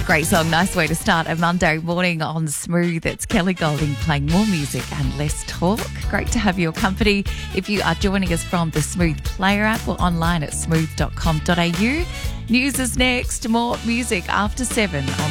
Great song, nice way to start a Monday morning on Smooth. It's Kelly Golding playing more music and less talk. Great to have your company. If you are joining us from the Smooth Player app or online at smooth.com.au. News is next, more music after 7 on